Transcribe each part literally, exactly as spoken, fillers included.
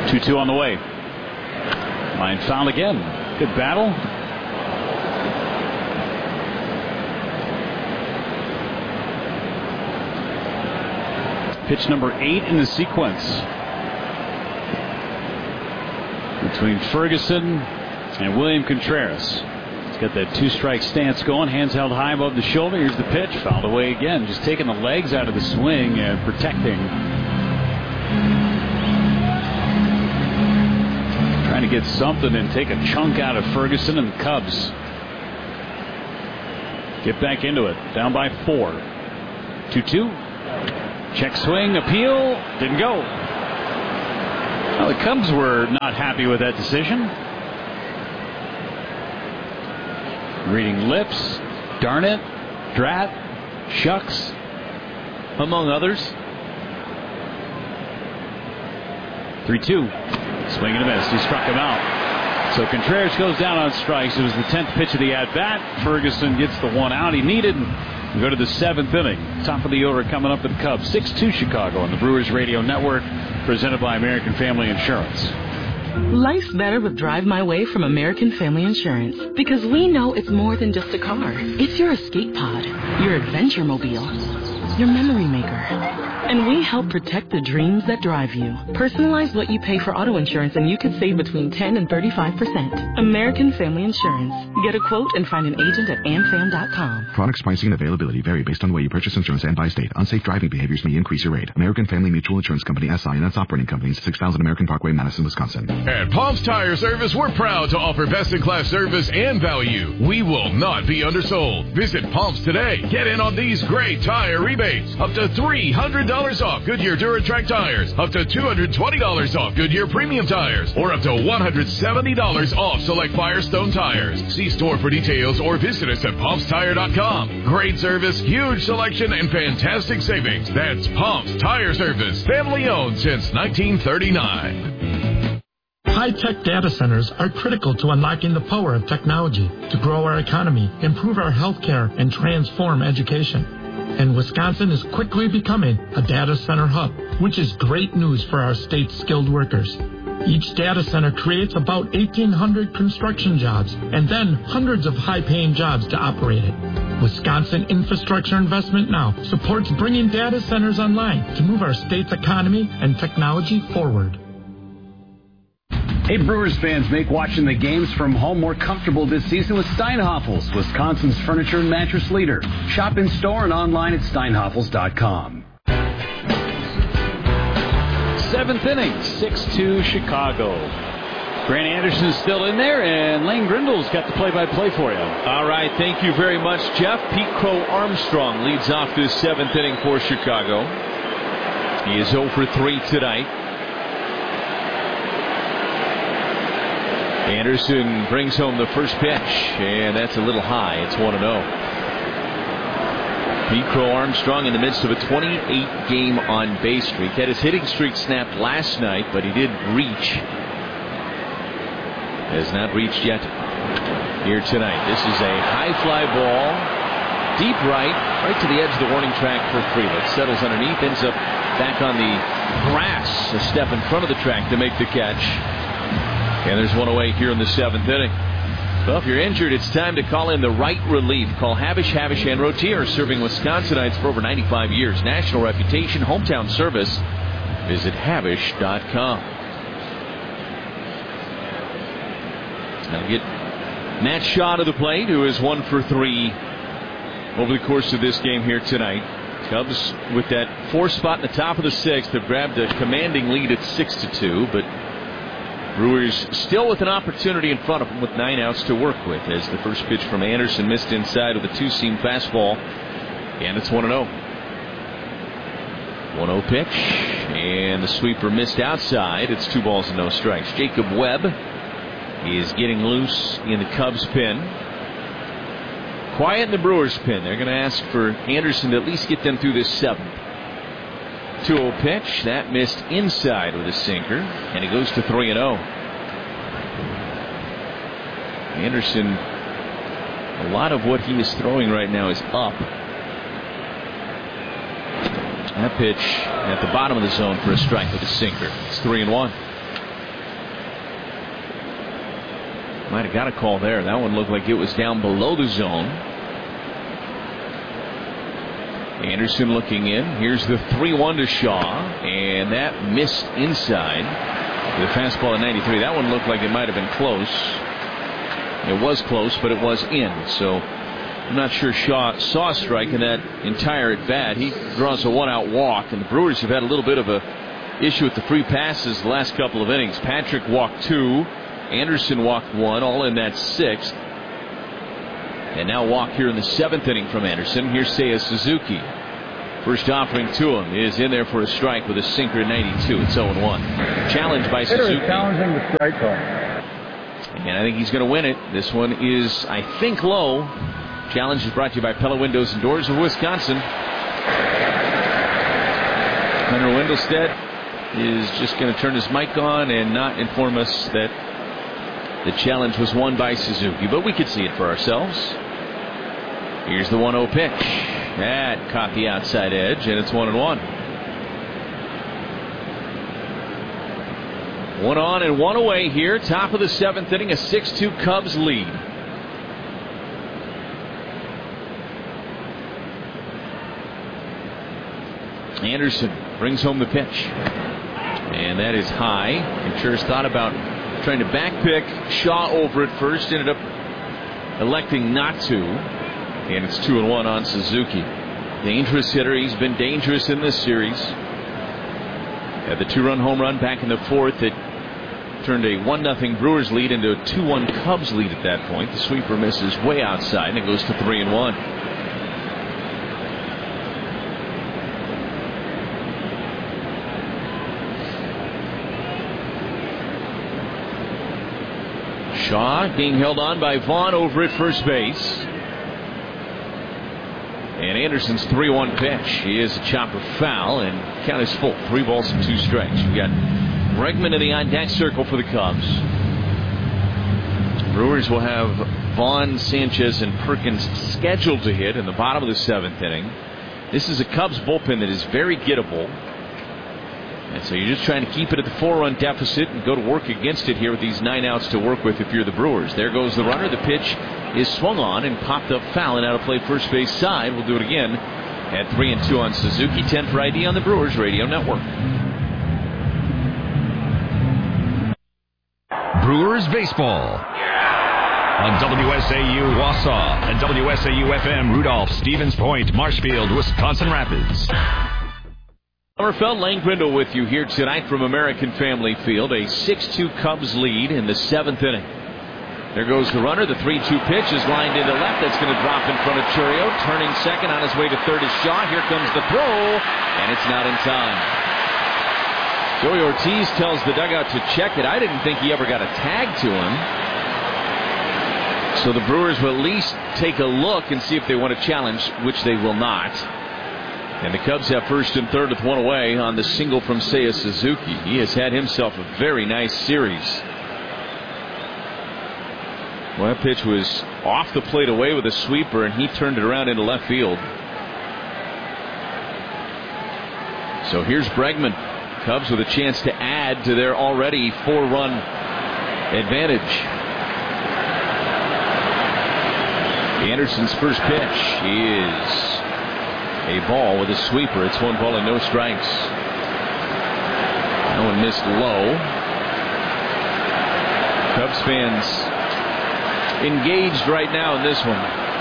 two two on the way. Line foul again. Good battle. Pitch number eight in the sequence between Ferguson and William Contreras. He's got that two-strike stance going, hands held high above the shoulder. Here's the pitch, fouled away again. Just taking the legs out of the swing and protecting. Trying to get something and take a chunk out of Ferguson and the Cubs. Get back into it. Down by four. two two. Check swing, appeal, didn't go. Well, the Cubs were not happy with that decision. Reading lips, darn it, drat, shucks, among others. three two. Swing and a miss. He struck him out. So Contreras goes down on strikes. It was the tenth pitch of the at-bat. Ferguson gets the one out he needed. We go to the seventh inning. Top of the order coming up for the Cubs. six two Chicago on the Brewers Radio Network, presented by American Family Insurance. Life's better with Drive My Way from American Family Insurance, because we know it's more than just a car. It's your escape pod, your adventure mobile, your memory maker. And we help protect the dreams that drive you. Personalize what you pay for auto insurance and you could save between ten and thirty-five percent. American Family Insurance. Get a quote and find an agent at amfam dot com. Products, pricing, and availability vary based on the way you purchase insurance and by state. Unsafe driving behaviors may increase your rate. American Family Mutual Insurance Company, S I and its operating companies, six thousand American Parkway, Madison, Wisconsin. At Palms Tire Service, we're proud to offer best-in-class service and value. We will not be undersold. Visit Palms today. Get in on these great tire rebates. Up to three hundred dollars off Goodyear Duratrack tires. Up to two hundred twenty dollars off Goodyear Premium tires. Or up to one hundred seventy dollars off select Firestone tires. See store for details or visit us at palms tire dot com. Great service, huge selection, and fantastic savings. That's Palms Tire Service. Family owned since nineteen thirty-nine. High-tech data centers are critical to unlocking the power of technology to grow our economy, improve our healthcare, and transform education. And Wisconsin is quickly becoming a data center hub, which is great news for our state's skilled workers. Each data center creates about eighteen hundred construction jobs and then hundreds of high-paying jobs to operate it. Wisconsin Infrastructure Investment Now supports bringing data centers online to move our state's economy and technology forward. Hey, Brewers fans, make watching the games from home more comfortable this season with Steinhoffels, Wisconsin's furniture and mattress leader. Shop in store and online at steinhoffels dot com. Seventh inning, six two Chicago. Grant Anderson's still in there, and Lane Grindle's got the play-by-play for you. All right, thank you very much, Jeff. Pete Crow Armstrong leads off this seventh inning for Chicago. He is oh for three tonight. Anderson brings home the first pitch, and that's a little high. It's one and oh. Pete Crow Armstrong in the midst of a twenty-eight game on-base streak. Had his hitting streak snapped last night, but he did reach. Has not reached yet here tonight. This is a high fly ball, deep right, right to the edge of the warning track for Frelick. Settles underneath, ends up back on the grass, a step in front of the track to make the catch. And there's one away here in the seventh inning. Well, if you're injured, it's time to call in the right relief. Call Havish, Havish, and Rotier, serving Wisconsinites for over ninety-five years. National reputation, hometown service. Visit Havish dot com. Now get Matt Shaw to the plate, who is one for three over the course of this game here tonight. Cubs with that four spot in the top of the sixth have grabbed a commanding lead at six to two, but Brewers still with an opportunity in front of them with nine outs to work with, as the first pitch from Anderson missed inside with a two-seam fastball, and it's one and oh. one oh pitch, and the sweeper missed outside. It's two balls and no strikes. Jacob Webb is getting loose in the Cubs pen. Quiet in the Brewers pen. They're going to ask for Anderson to at least get them through this seventh. two oh pitch, that missed inside with a sinker, and it goes to three and oh. Anderson, a lot of what he is throwing right now is up. That pitch at the bottom of the zone for a strike with a sinker. It's three and one. Might have got a call there. That one looked like it was down below the zone. Anderson looking in. Here's the three one to Shaw. And that missed inside. The fastball at ninety-three. That one looked like it might have been close. It was close, but it was in. So I'm not sure Shaw saw a strike in that entire at bat. He draws a one out walk. And the Brewers have had a little bit of a issue with the free passes the last couple of innings. Patrick walked two. Anderson walked one, all in that sixth. And now walk here in the seventh inning from Anderson. Here's Seiya Suzuki. First offering to him is in there for a strike with a sinker at ninety-two. It's oh one. Challenged by Hitter Suzuki. is challenging the strike call. And I think he's going to win it. This one is, I think, low. Challenge is brought to you by Pella Windows and Doors of Wisconsin. Hunter Wendelstedt is just going to turn his mic on and not inform us that the challenge was won by Suzuki, but we could see it for ourselves. Here's the one oh pitch. That caught the outside edge, and it's one and one. One on and one away here. Top of the seventh inning, a six two Cubs lead. Anderson brings home the pitch. And that is high. Contreras thought about trying to backpick Shaw over at first, ended up electing not to. And it's two and one on Suzuki. Dangerous hitter. He's been dangerous in this series. Had the two-run home run back in the fourth that turned a one nothing Brewers lead into a two one Cubs lead at that point. The sweeper misses way outside, and it goes to three and one. Shaw being held on by Vaughn over at first base. And Anderson's three one pitch. He is a chopper foul, and count is full. Three balls and two strikes. We've got Bregman in the on-deck circle for the Cubs. Brewers will have Vaughn, Sanchez, and Perkins scheduled to hit in the bottom of the seventh inning. This is a Cubs bullpen that is very gettable. And so you're just trying to keep it at the four-run deficit and go to work against it here with these nine outs to work with if you're the Brewers. There goes the runner. The pitch is swung on and popped up foul and out of play first base side. We'll do it again at three and two on Suzuki. ten for I D on the Brewers Radio Network. Brewers baseball on W S A U Wausau and W S A U F M Rudolph, Stevens Point, Marshfield, Wisconsin Rapids. Sommerfeld, Lane Grindle with you here tonight from American Family Field. A six two Cubs lead in the seventh inning. There goes the runner. The three two pitch is lined into left. That's going to drop in front of Churio. Turning second on his way to third is Shaw. Here comes the throw, and it's not in time. Joey Ortiz tells the dugout to check it. I didn't think he ever got a tag to him. So the Brewers will at least take a look and see if they want to challenge, which they will not. And the Cubs have first and third with one away on the single from Seiya Suzuki. He has had himself a very nice series. Well, that pitch was off the plate away with a sweeper, and he turned it around into left field. So here's Bregman. Cubs with a chance to add to their already four-run advantage. Anderson's first pitch is a ball with a sweeper. It's one ball and no strikes. That one missed low. Cubs fans engaged right now in this one.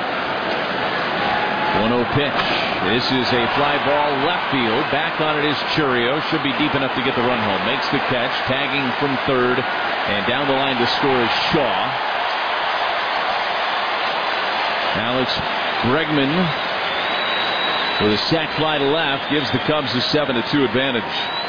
one oh pitch. This is a fly ball left field. Back on it is Churio. Should be deep enough to get the run home. Makes the catch. Tagging from third. And down the line to score is Shaw. Alex Bregman with a sac fly to left gives the Cubs a seven to two advantage.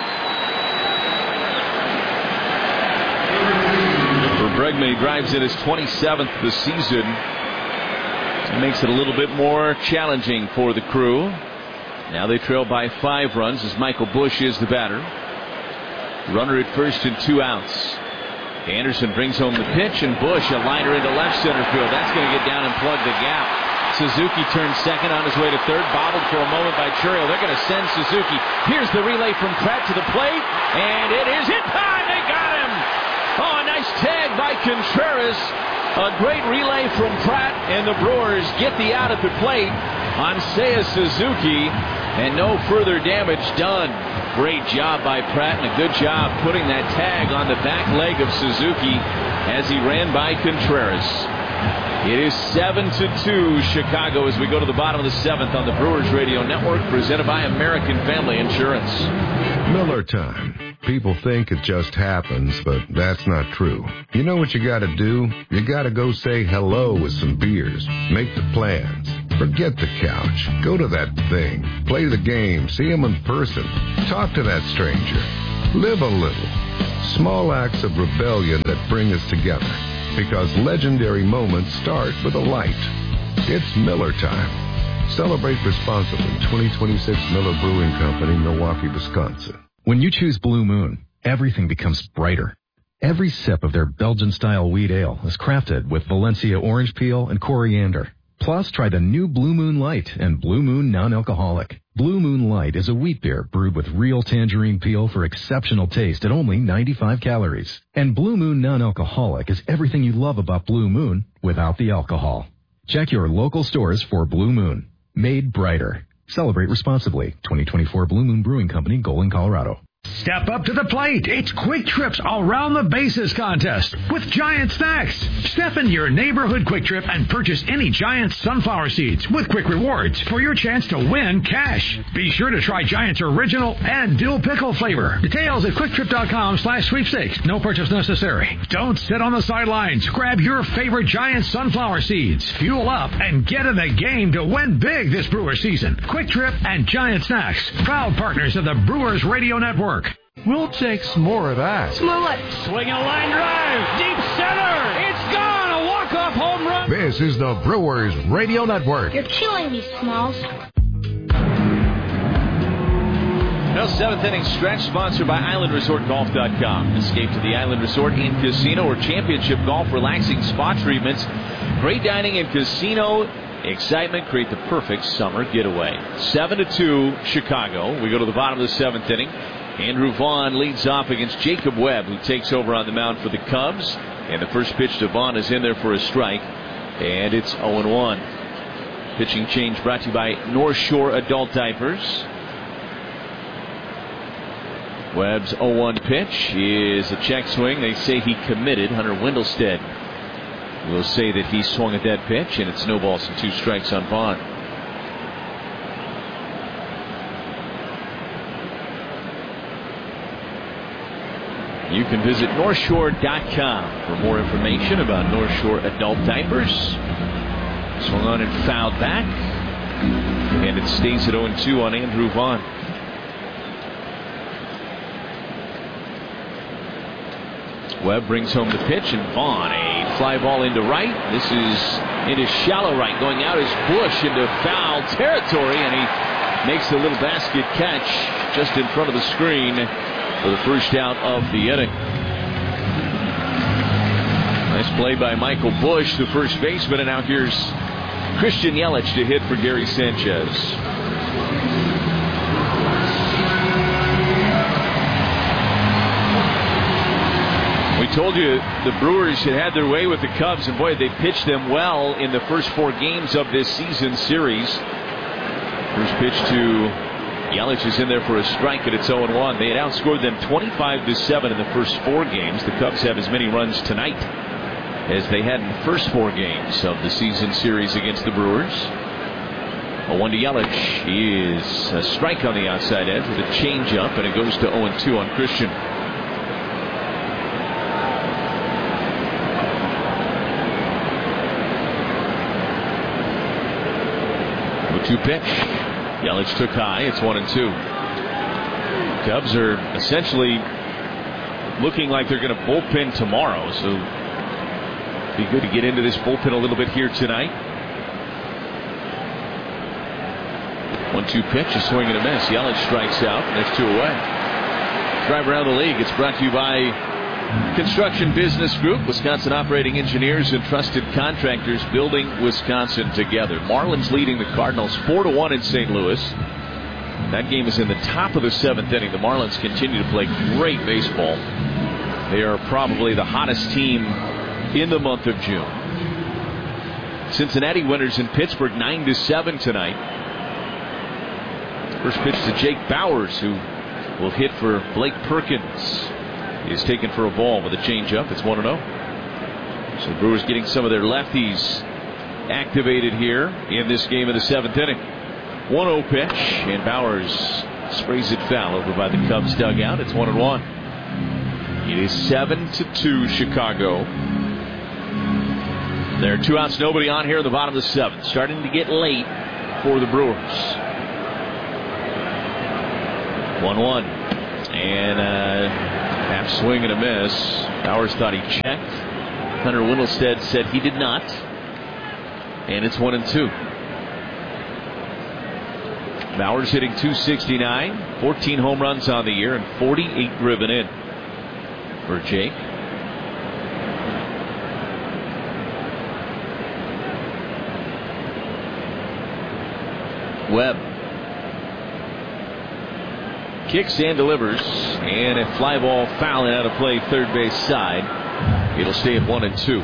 For Bregman, he drives in his twenty-seventh this season. It makes it a little bit more challenging for the Crew. Now they trail by five runs as Michael Busch is the batter. Runner at first and two outs. Anderson brings home the pitch, and Busch a liner into left center field. That's going to get down and plug the gap. Suzuki turns second on his way to third. Bobbled for a moment by Churio. They're going to send Suzuki. Here's the relay from Pratt to the plate, and it is hit time. They got him. Oh, a nice tag by Contreras. A great relay from Pratt, and the Brewers get the out at the plate on Seiya Suzuki, and no further damage done. Great job by Pratt, and a good job putting that tag on the back leg of Suzuki as he ran by Contreras. It is seven to two Chicago as we go to the bottom of the seventh on the Brewers Radio Network, presented by American Family Insurance. Miller time. People think it just happens, but that's not true. You know what you gotta do? You gotta go say hello with some beers. Make the plans. Forget the couch. Go to that thing. Play the game. See him in person. Talk to that stranger. Live a little. Small acts of rebellion that bring us together. Because legendary moments start with a light. It's Miller time. Celebrate responsibly. twenty twenty-six Miller Brewing Company, Milwaukee, Wisconsin. When you choose Blue Moon, everything becomes brighter. Every sip of their Belgian-style wheat ale is crafted with Valencia orange peel and coriander. Plus, try the new Blue Moon Light and Blue Moon Non-Alcoholic. Blue Moon Light is a wheat beer brewed with real tangerine peel for exceptional taste at only ninety-five calories. And Blue Moon Non-Alcoholic is everything you love about Blue Moon without the alcohol. Check your local stores for Blue Moon. Made brighter. Celebrate responsibly. twenty twenty-four Blue Moon Brewing Company, Golden, Colorado. Step up to the plate. It's Quick Trip's Around the Bases contest with Giant Snacks. Step into your neighborhood Quick Trip and purchase any Giant sunflower seeds with Quick Rewards for your chance to win cash. Be sure to try Giant's original and dill pickle flavor. Details at quicktrip.com slash sweepstakes. No purchase necessary. Don't sit on the sidelines. Grab your favorite Giant sunflower seeds. Fuel up and get in the game to win big this Brewers season. Quick Trip and Giant Snacks, proud partners of the Brewers Radio Network. We'll take some more of that. Smollett swinging a line drive, deep center. It's gone. A walk-off home run. This is the Brewers Radio Network. You're killing me, Smalls. Now, seventh inning stretch sponsored by Island Resort Golf dot com. Escape to the Island Resort and Casino or Championship Golf relaxing spa treatments. Great dining and casino excitement create the perfect summer getaway. Seven to two, Chicago. We go to the bottom of the seventh inning. Andrew Vaughn leads off against Jacob Webb, who takes over on the mound for the Cubs. And the first pitch to Vaughn is in there for a strike. And it's oh and one. Pitching change brought to you by North Shore Adult Diapers. Webb's oh one pitch is a check swing. They say he committed. Hunter Wendelstead will say that he swung at that pitch, and it's no balls and two strikes on Vaughn. You can visit North Shore dot com for more information about North Shore Adult Diapers. Swung on and fouled back. And it stays at oh and two on Andrew Vaughn. Webb brings home the pitch, and Vaughn, a fly ball into right. This is into shallow right. Going out is Bush into foul territory, and he makes the little basket catch just in front of the screen for the first out of the inning. Nice play by Michael Bush, the first baseman, and now here's Christian Yelich to hit for Gary Sanchez. We told you the Brewers had had their way with the Cubs, and boy, they pitched them well in the first four games of this season series. First pitch to Yelich is in there for a strike, and it's oh and one. They had outscored them twenty-five to seven in the first four games. The Cubs have as many runs tonight as they had in the first four games of the season series against the Brewers. oh one to Yelich is a strike on the outside edge with a changeup, and it goes to oh and two on Christian. two pitch. Yelich took high. It's one and two. Cubs are essentially looking like they're going to bullpen tomorrow, so be good to get into this bullpen a little bit here tonight. one two pitch, a swing and a miss. Yelich strikes out. Next two away. Drive around the league. It's brought to you by Construction Business Group, Wisconsin operating engineers and trusted contractors building Wisconsin together. Marlins leading the Cardinals four to one in Saint Louis. That game is in the top of the seventh inning. The Marlins continue to play great baseball. They are probably the hottest team in the month of June. Cincinnati winners in Pittsburgh nine to seven tonight. First pitch to Jake Bauers, who will hit for Blake Perkins. He's taken for a ball with a changeup. It's one and oh. So Brewers getting some of their lefties activated here in this game of the seventh inning. one oh pitch, and Bauers sprays it foul over by the Cubs dugout. It's one and one. It is seven to two Chicago. There are two outs, nobody on here in the bottom of the seventh. Starting to get late for the Brewers. one one. And uh, half swing and a miss. Bauers thought he checked. Hunter Windelstead said he did not. And it's one and two. Bauers hitting two sixty-nine, fourteen home runs on the year, and forty-eight driven in for Jake. Webb kicks and delivers, and a fly ball fouling out of play third base side. It'll stay at one and two.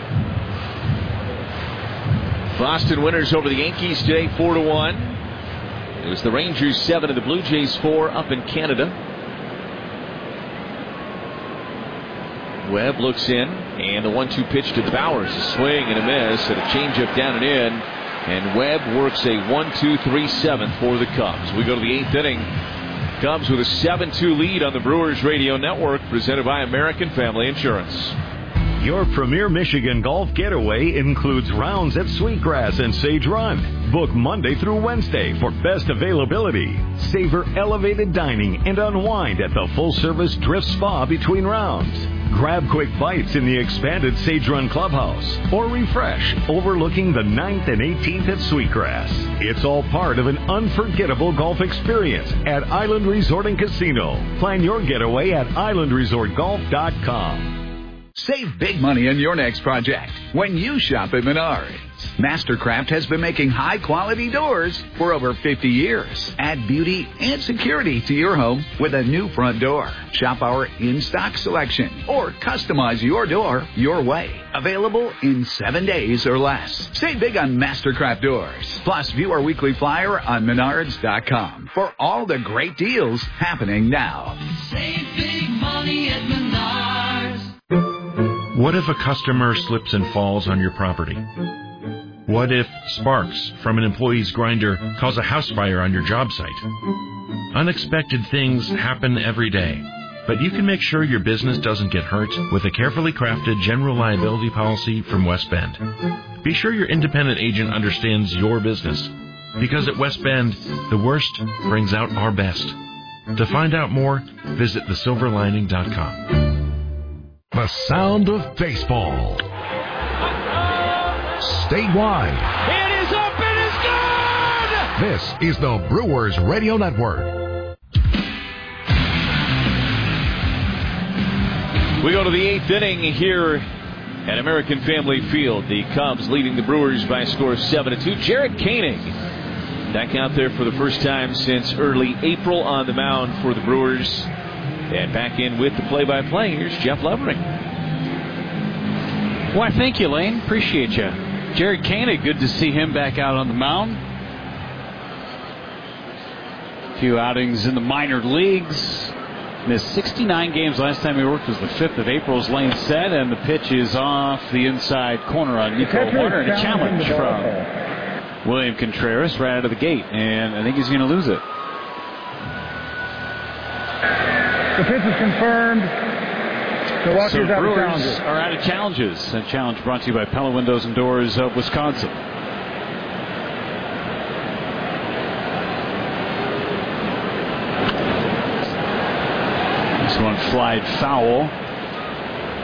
Boston winners over the Yankees today, four to one. It was the Rangers seven and the Blue Jays four up in Canada. Webb looks in, and the one two pitch to Bauers. A swing and a miss, and a changeup down and in. And Webb works a one two three seventh for the Cubs. We go to the eighth inning. Cubs with a seven two lead on the Brewers Radio Network, presented by American Family Insurance. Your premier Michigan golf getaway includes rounds at Sweetgrass and Sage Run. Book Monday through Wednesday for best availability. Savor elevated dining and unwind at the full-service Drift Spa between rounds. Grab quick bites in the expanded Sage Run Clubhouse, or refresh overlooking the ninth and eighteenth at Sweetgrass. It's all part of an unforgettable golf experience at Island Resort and Casino. Plan your getaway at island resort golf dot com. Save big money on your next project when you shop at Menards. Mastercraft has been making high-quality doors for over fifty years. Add beauty and security to your home with a new front door. Shop our in-stock selection or customize your door your way. Available in seven days or less. Save big on Mastercraft doors. Plus, view our weekly flyer on menards dot com for all the great deals happening now. Save big money at Menards. What if a customer slips and falls on your property? What if sparks from an employee's grinder cause a house fire on your job site? Unexpected things happen every day, but you can make sure your business doesn't get hurt with a carefully crafted general liability policy from West Bend. Be sure your independent agent understands your business, because at West Bend, the worst brings out our best. To find out more, visit the silver lining dot com. The sound of baseball. Statewide. It is up, it is good! This is the Brewers Radio Network. We go to the eighth inning here at American Family Field. The Cubs leading the Brewers by a score of seven to two. Jared Koenig back out there for the first time since early April on the mound for the Brewers. And back in with the play-by-play, here's Jeff Levering. Why, thank you, Lane. Appreciate you. Jared Koenig, good to see him back out on the mound. A few outings in the minor leagues. Missed sixty-nine games last time he worked was the fifth of April, as Lane said, and the pitch is off the inside corner on Nico Warner, and a challenge from William Contreras right out of the gate, and I think he's going to lose it. The pitch is confirmed. Milwaukee's so out of Brewers challenges. are out of challenges. A challenge brought to you by Pella Windows and Doors of Wisconsin. This one flied foul.